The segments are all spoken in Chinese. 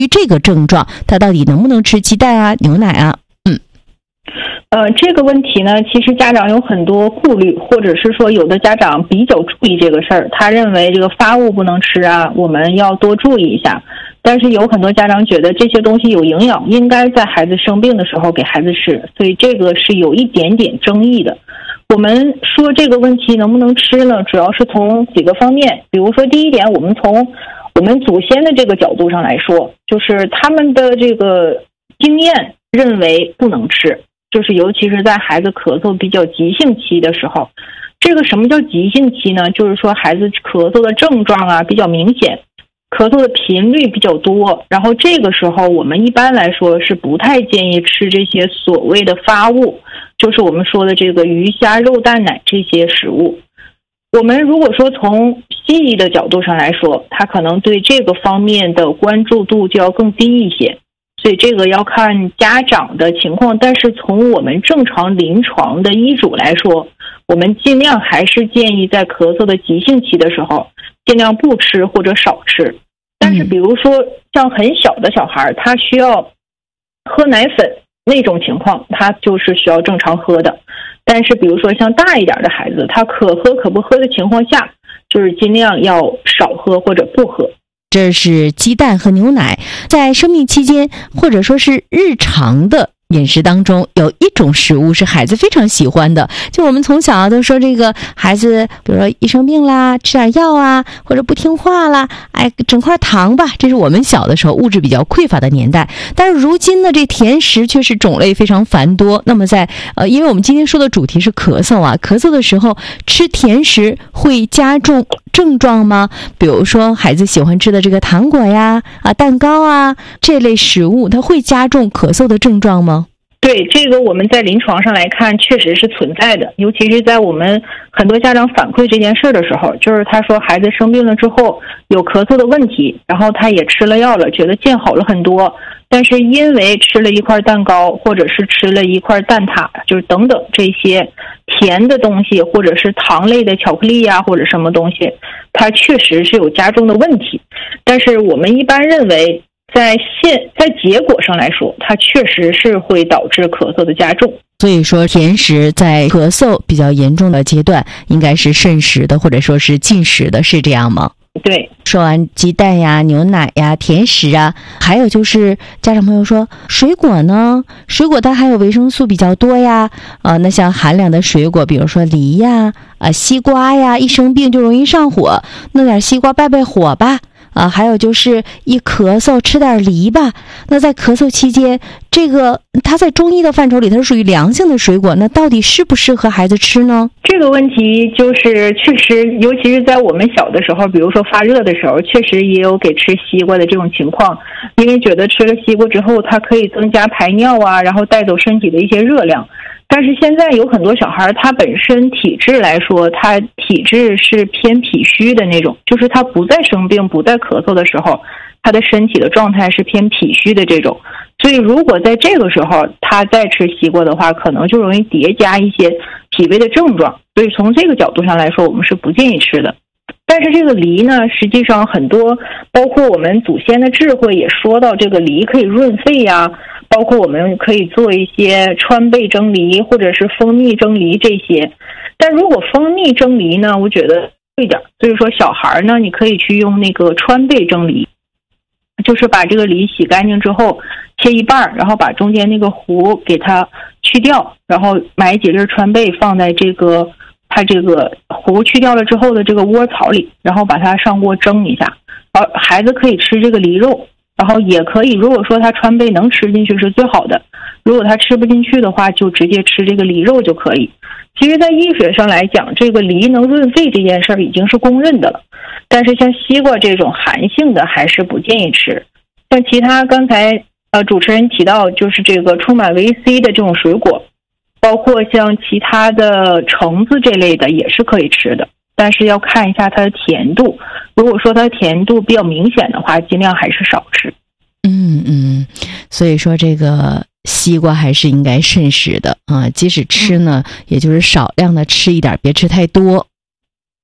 这个症状，他到底能不能吃鸡蛋啊、牛奶啊？ 这个问题呢，其实家长有很多顾虑，或者是说有的家长比较注意这个事儿，他认为这个发物不能吃啊，我们要多注意一下。但是有很多家长觉得这些东西有营养，应该在孩子生病的时候给孩子吃，所以这个是有一点点争议的。我们说这个问题能不能吃呢，主要是从几个方面。比如说第一点，我们从我们祖先的这个角度上来说，就是他们的这个经验认为不能吃，就是尤其是在孩子咳嗽比较急性期的时候。这个什么叫急性期呢？就是说孩子咳嗽的症状啊比较明显，咳嗽的频率比较多，然后这个时候我们一般来说是不太建议吃这些所谓的发物，就是我们说的这个鱼虾肉蛋奶这些食物。我们如果说从西医的角度上来说，他可能对这个方面的关注度就要更低一些，所以这个要看家长的情况。但是从我们正常临床的医嘱来说，我们尽量还是建议在咳嗽的急性期的时候尽量不吃或者少吃。但是比如说像很小的小孩，他需要喝奶粉那种情况，他就是需要正常喝的。但是比如说像大一点的孩子，他可喝可不喝的情况下，就是尽量要少喝或者不喝。 这是鸡蛋和牛奶在生命期间或者说是日常的饮食当中，有一种食物是孩子非常喜欢的。就我们从小都说这个孩子比如说一生病啦，吃点药啊，或者不听话啦，整块糖吧，这是我们小的时候物质比较匮乏的年代。但是如今呢，这甜食却是种类非常繁多。那么在因为我们今天说的主题是咳嗽啊，咳嗽的时候吃甜食会加重症状吗？比如说孩子喜欢吃的这个糖果呀、蛋糕啊这类食物，它会加重咳嗽的症状吗？ 对，这个我们在临床上来看确实是存在的，尤其是在我们很多家长反馈这件事的时候，就是他说孩子生病了之后有咳嗽的问题，然后他也吃了药了，觉得见好了很多，但是因为吃了一块蛋糕或者是吃了一块蛋挞，就是等等这些甜的东西或者是糖类的巧克力呀或者什么东西，它确实是有加重的问题。但是我们一般认为在结果上来说，它确实是会导致咳嗽的加重。 所以说甜食在咳嗽比较严重的阶段应该是慎食的，或者说是禁食的，是这样吗？ 对。 说完鸡蛋呀、牛奶呀、甜食啊，还有就是家长朋友说水果呢，水果它含有维生素比较多呀，那像寒凉的水果，比如说梨呀、西瓜呀，一生病就容易上火，弄点西瓜败火吧。还有就是一咳嗽吃点梨吧。那在咳嗽期间，这个它在中医的范畴里它是属于凉性的水果，那到底适不适合孩子吃呢？ 这个问题就是确实，尤其是在我们小的时候，比如说发热的时候，确实也有给吃西瓜的这种情况，因为觉得吃了西瓜之后它可以增加排尿啊，然后带走身体的一些热量。但是现在有很多小孩，他本身体质来说，他体质是偏脾虚的那种，就是他不再生病不再咳嗽的时候，他的身体的状态是偏脾虚的这种，所以如果在这个时候他再吃西瓜的话，可能就容易叠加一些脾胃的症状，所以从这个角度上来说，我们是不建议吃的。但是这个梨呢，实际上很多包括我们祖先的智慧也说到，这个梨可以润肺呀，包括我们可以做一些川贝蒸梨或者是蜂蜜蒸梨这些。但如果蜂蜜蒸梨呢，我觉得贵点，所以说小孩呢，你可以去用那个川贝蒸梨，就是把这个梨洗干净之后切一半，然后把中间那个核给它去掉，然后买几粒川贝放在这个它这个核去掉了之后的这个窝槽里，然后把它上锅蒸一下。孩子可以吃这个梨肉，然后也可以，如果说他川贝能吃进去是最好的，如果他吃不进去的话，就直接吃这个梨肉就可以。其实在医学上来讲，这个梨能润肺这件事儿已经是公认的了，但是像西瓜这种寒性的还是不建议吃。像其他刚才主持人提到，就是这个充满维 C 的这种水果，包括像其他的橙子这类的也是可以吃的，但是要看一下它的甜度，如果说它的甜度比较明显的话，尽量还是少吃。 所以说这个西瓜还是应该慎食的啊，即使吃呢，也就是少量的吃一点，别吃太多。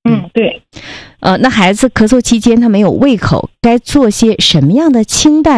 对。 那孩子咳嗽期间他没有胃口，该做些什么样的清淡